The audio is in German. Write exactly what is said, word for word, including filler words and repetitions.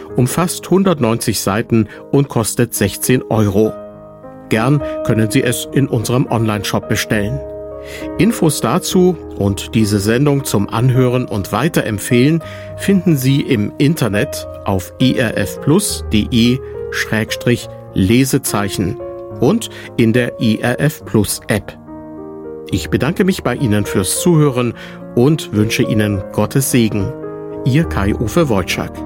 umfasst hundertneunzig Seiten und kostet sechzehn Euro. Gern können Sie es in unserem Onlineshop bestellen. Infos dazu und diese Sendung zum Anhören und Weiterempfehlen finden Sie im Internet auf irfplus.de Schrägstrich Lesezeichen und in der I R F Plus App. Ich bedanke mich bei Ihnen fürs Zuhören und wünsche Ihnen Gottes Segen. Ihr Kai-Uwe Wojczak.